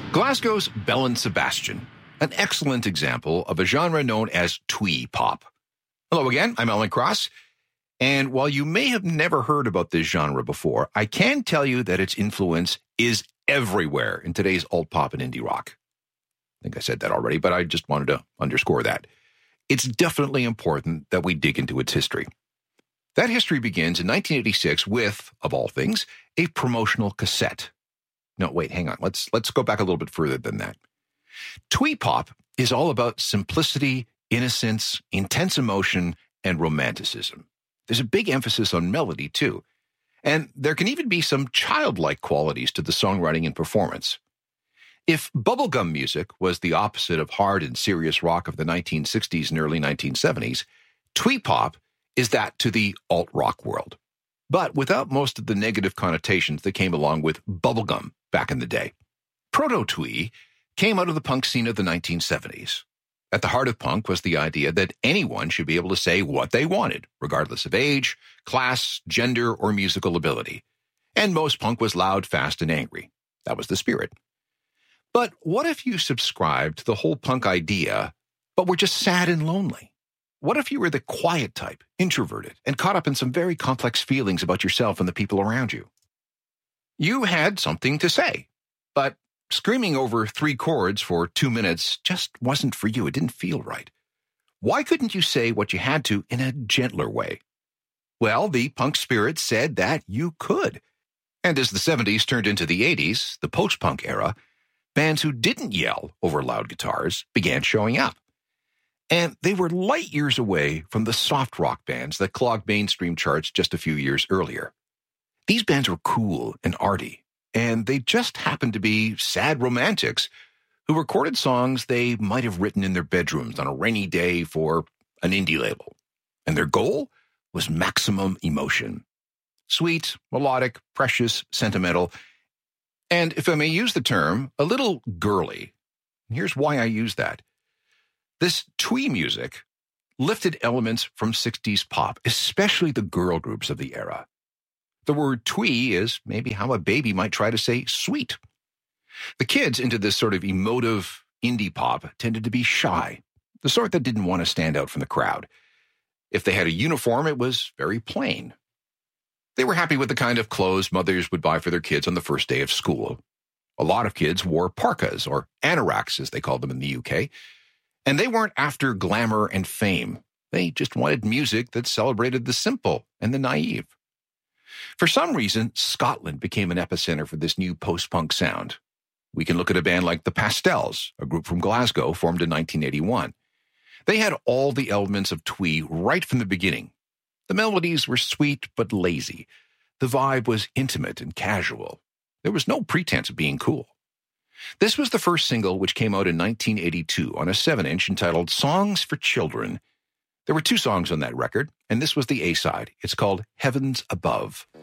Glasgow's Belle and Sebastian, an excellent example of a genre known as twee pop. Hello again, I'm Alan Cross, and while you may have never heard about this genre before, I can tell you that its influence is everywhere in today's alt pop and indie rock. I think I said that already, but I just wanted to underscore that. It's definitely important that we dig into its history. That history begins in 1986 with, of all things, a promotional cassette. No, wait, hang on. Let's go back a little bit further than that. Twee pop is all about simplicity, innocence, intense emotion, and romanticism. There's a big emphasis on melody, too. And there can even be some childlike qualities to the songwriting and performance. If bubblegum music was the opposite of hard and serious rock of the 1960s and early 1970s, twee pop is that to the alt-rock world, but without most of the negative connotations that came along with bubblegum back in the day. Proto-twee came out of the punk scene of the 1970s. At the heart of punk was the idea that anyone should be able to say what they wanted, regardless of age, class, gender, or musical ability. And most punk was loud, fast, and angry. That was the spirit. But what if you subscribed to the whole punk idea, but were just sad and lonely? What if you were the quiet type, introverted, and caught up in some very complex feelings about yourself and the people around you? You had something to say, but screaming over 3 chords for 2 minutes just wasn't for you. It didn't feel right. Why couldn't you say what you had to in a gentler way? Well, the punk spirit said that you could. And as the 70s turned into the 80s, the post-punk era, bands who didn't yell over loud guitars began showing up. And they were light years away from the soft rock bands that clogged mainstream charts just a few years earlier. These bands were cool and arty, and they just happened to be sad romantics who recorded songs they might have written in their bedrooms on a rainy day for an indie label. And their goal was maximum emotion. Sweet, melodic, precious, sentimental, and if I may use the term, a little girly. Here's why I use that. This twee music lifted elements from 60s pop, especially the girl groups of the era. The word twee is maybe how a baby might try to say sweet. The kids into this sort of emotive indie pop tended to be shy, the sort that didn't want to stand out from the crowd. If they had a uniform, it was very plain. They were happy with the kind of clothes mothers would buy for their kids on the first day of school. A lot of kids wore parkas, or anoraks as they called them in the UK, and they weren't after glamour and fame. They just wanted music that celebrated the simple and the naive. For some reason, Scotland became an epicenter for this new post-punk sound. We can look at a band like the Pastels, a group from Glasgow formed in 1981. They had all the elements of twee right from the beginning. The melodies were sweet but lazy. The vibe was intimate and casual. There was no pretense of being cool. This was the first single, which came out in 1982 on a 7-inch entitled Songs for Children. There were 2 songs on that record, and this was the A-side. It's called Heavens Above.